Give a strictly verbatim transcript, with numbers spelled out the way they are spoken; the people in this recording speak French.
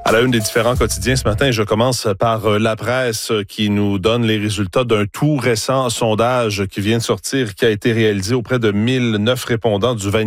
À la une des différents quotidiens ce matin, je commence par La Presse qui nous donne les résultats d'un tout récent sondage qui vient de sortir, qui a été réalisé auprès de mille neuf répondants du vingt